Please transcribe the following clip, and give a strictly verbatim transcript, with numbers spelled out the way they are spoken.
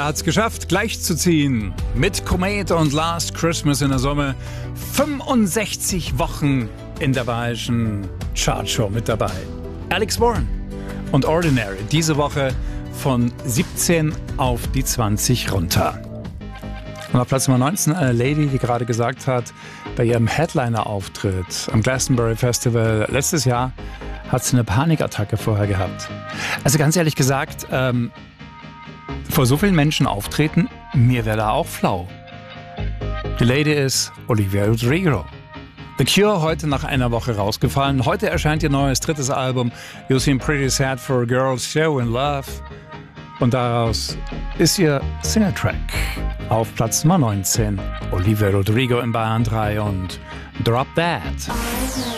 hat's geschafft, gleichzuziehen. Mit Komet und Last Christmas in der Summe fünfundsechzig Wochen in der bayerischen Chartshow mit dabei. Alex Warren und Ordinary, diese Woche von siebzehn auf die zwanzig runter. Und auf Platz Nummer neunzehn eine Lady, die gerade gesagt hat, bei ihrem Headliner-Auftritt am Glastonbury Festival letztes Jahr hat sie eine Panikattacke vorher gehabt. Also ganz ehrlich gesagt, ähm, vor so vielen Menschen auftreten, mir wäre da auch flau. Die Lady ist Olivia Rodrigo. The Cure, heute nach einer Woche rausgefallen. Heute erscheint ihr neues drittes Album You Seem Pretty Sad for a Girl's Show in Love. Und daraus ist ihr Singletrack. Auf Platz Nummer neunzehn Olivia Rodrigo in Bayern drei und Drop That.